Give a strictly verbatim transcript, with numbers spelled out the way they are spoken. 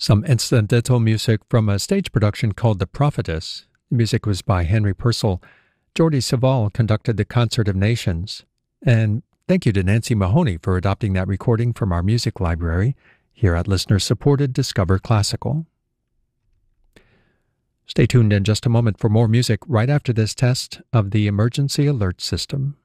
Some incidental music from a stage production called The Prophetess. The music was by Henry Purcell. Jordi Savall conducted the Concert of Nations. And thank you to Nancy Mahoney for adopting that recording from our music library here at listener-supported Discover Classical. Stay tuned in just a moment for more music right after this test of the emergency alert system.